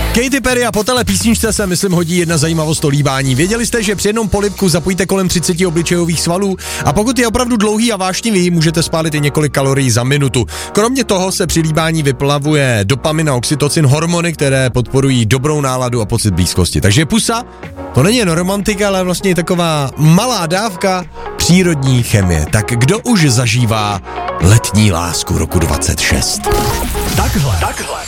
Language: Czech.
Katy Perry a po téhle písničce se, myslím, hodí jedna zajímavost o líbání. Věděli jste, že při jednom polibku zapojíte kolem 30 obličejových svalů a pokud je opravdu dlouhý a vášnivý, můžete spálit i několik kalorií za minutu. Kromě toho se při líbání vyplavuje dopamin a oxytocin, hormony, které podporují dobrou náladu a pocit blízkosti. Takže pusa, to není jen romantika, ale vlastně taková malá dávka přírodní chemie. Tak kdo už zažívá letní lásku roku 26? Takhle